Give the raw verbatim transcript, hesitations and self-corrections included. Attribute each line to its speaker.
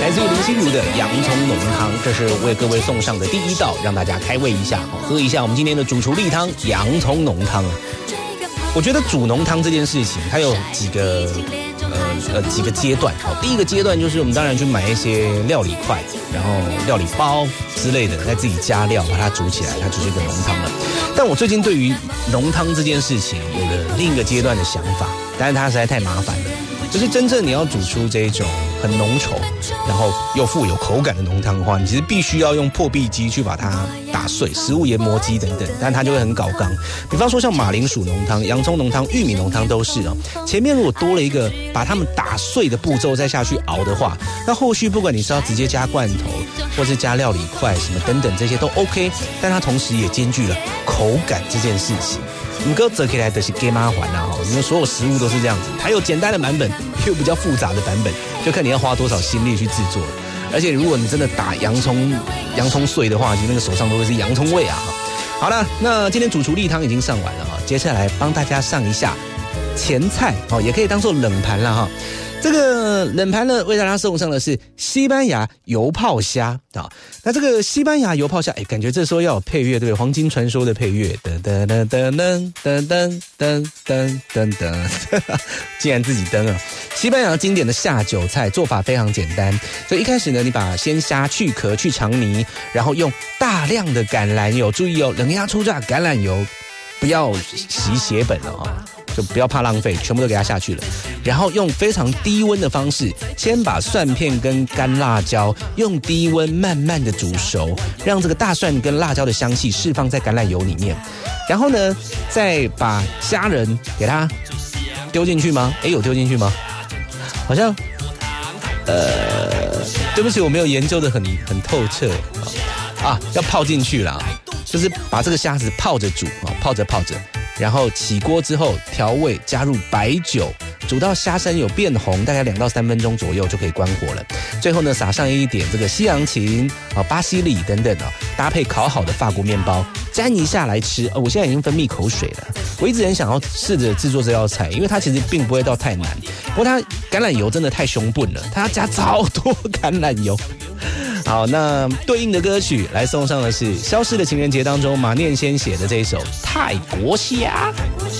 Speaker 1: 来自于林心如的洋葱浓汤，这是为各位送上的第一道，让大家开胃一下，喝一下我们今天的主厨例汤洋葱浓汤。我觉得煮浓汤这件事情，它有几个呃呃几个阶段。好，第一个阶段就是我们当然去买一些料理块，然后料理包之类的，再自己加料把它煮起来，它就是一个浓汤了。但我最近对于浓汤这件事情有了另一个阶段的想法，但是它实在太麻烦了。就是真正你要煮出这一种很浓稠，然后又富有口感的浓汤的话，你其实必须要用破壁机去把它打碎，食物研磨机等等，但它就会很搞纲。比方说像马铃薯浓汤、洋葱浓汤、玉米浓汤都是哦。前面如果多了一个把它们打碎的步骤再下去熬的话，那后续不管你是要直接加罐头，或是加料理块什么等等这些都 OK， 但它同时也兼具了口感这件事情。你哥折起来的是给麻烦啊！因为所有食物都是这样子，它有简单的版本，也有比较复杂的版本，就看你要花多少心力去制作了。而且如果你真的打洋葱洋葱碎的话，其实那个手上都会是洋葱味啊！好了，那今天主厨例汤已经上完了哈，接下来帮大家上一下前菜哦，也可以当做冷盘了哈。这个冷盘呢，为大家送上的是西班牙油泡虾啊。那这个西班牙油泡虾，哎，感觉这时候要有配乐，对不对？黄金传说的配乐，噔噔噔噔噔噔噔噔噔噔噔，竟然自己登了。西班牙经典的下酒菜做法非常简单，所以一开始呢，你把鲜虾去壳去肠泥，然后用大量的橄榄油，注意哦，冷压初榨橄榄油，不要洗血本了啊。就不要怕浪费，全部都给它下去了。然后用非常低温的方式，先把蒜片跟干辣椒用低温慢慢的煮熟，让这个大蒜跟辣椒的香气释放在橄榄油里面。然后呢，再把虾仁给它丢进去吗？诶，有丢进去吗？好像，呃，对不起，我没有研究的很很透彻啊，要泡进去啦，就是把这个虾子泡着煮啊，泡着泡着。然后起锅之后调味，加入白酒，煮到虾身有变红，大概两到三分钟左右就可以关火了。最后呢，撒上一点这个西洋芹啊、巴西里等等啊，搭配烤好的法国面包，沾一下来吃。哦，我现在已经分泌口水了。我一直很想要试着制作这道菜，因为它其实并不会到太难，不过它橄榄油真的太凶笨了，它要加超多橄榄油。好，那对应的歌曲来送上的是《消失的情人节》当中马念先写的这一首《泰国虾》。